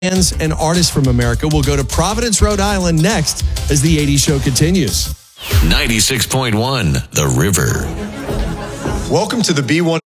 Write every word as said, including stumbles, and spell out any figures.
bands and artists from America. We'll go to Providence, Rhode Island next as the eighties Show continues. ninety-six point one The River. Welcome to the B one